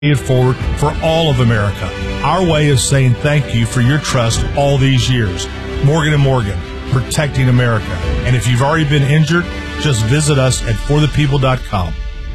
it forward for all of America. Our way is saying thank you for your trust all these years. Morgan & Morgan, protecting America. And if you've already been injured, just visit us at forthepeople.com.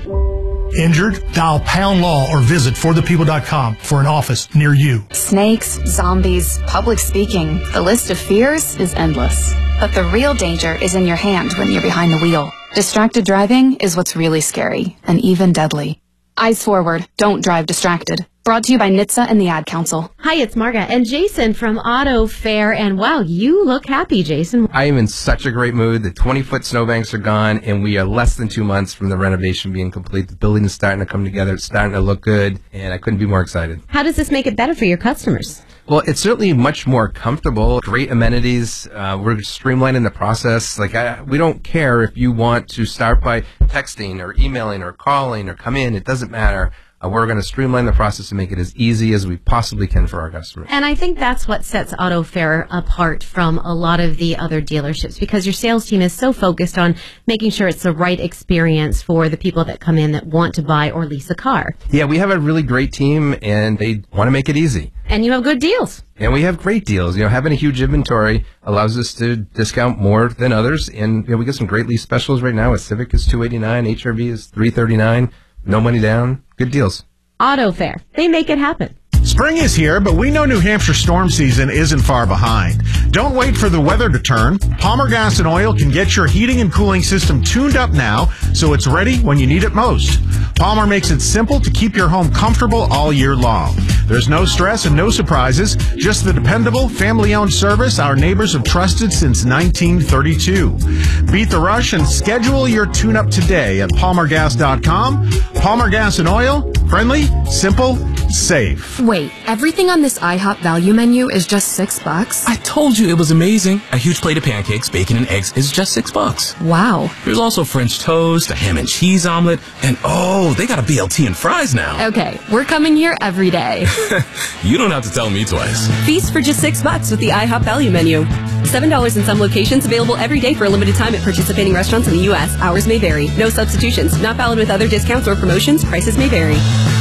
Injured? Dial Pound Law or visit forthepeople.com for an office near you. Snakes, zombies, public speaking. The list of fears is endless. But the real danger is in your hand when you're behind the wheel. Distracted driving is what's really scary and even deadly. Eyes forward. Don't drive distracted. Brought to you by NHTSA and the Ad Council. Hi, it's Marga and Jason from Auto Fair. And wow, you look happy, Jason. I am in such a great mood. The 20-foot snowbanks are gone, and we are less than 2 months from the renovation being complete. The building is starting to come together. It's starting to look good, and I couldn't be more excited. How does this make it better for your customers? Well, it's certainly much more comfortable. Great amenities. We're streamlining the process. We don't care if you want to start by texting or emailing or calling or come in. It doesn't matter. We're going to streamline the process and make it as easy as we possibly can for our customers. And I think that's what sets Auto Fair apart from a lot of the other dealerships, because your sales team is so focused on making sure it's the right experience for the people that come in that want to buy or lease a car. Yeah, we have a really great team, and they want to make it easy. And you have good deals. And we have great deals. Having a huge inventory allows us to discount more than others. And we get some great lease specials right now. A Civic is $289, HRV is $339. No money down. Good deals. Auto Fair. They make it happen. Spring is here, but we know New Hampshire storm season isn't far behind. Don't wait for the weather to turn. Palmer Gas and Oil can get your heating and cooling system tuned up now so it's ready when you need it most. Palmer makes it simple to keep your home comfortable all year long. There's no stress and no surprises, just the dependable, family-owned service our neighbors have trusted since 1932. Beat the rush and schedule your tune-up today at palmergas.com. Palmer Gas and Oil, friendly, simple, safe. Wait, everything on this IHOP value menu is just $6? I told you it was amazing. A huge plate of pancakes, bacon, and eggs is just $6. Wow. There's also French toast, a ham and cheese omelet, and they got a BLT and fries now. Okay, we're coming here every day. You don't have to tell me twice. Feast for just $6 with the IHOP value menu. $7 in some locations, available every day for a limited time at participating restaurants in the U.S. Hours may vary. No substitutions. Not valid with other discounts or promotions. Prices may vary.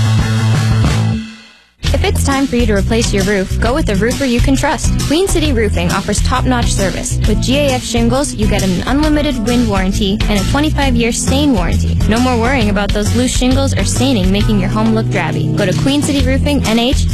If it's time for you to replace your roof, go with a roofer you can trust. Queen City Roofing offers top-notch service. With GAF shingles, you get an unlimited wind warranty and a 25-year stain warranty. No more worrying about those loose shingles or staining making your home look drabby. Go to queencityroofingnh.com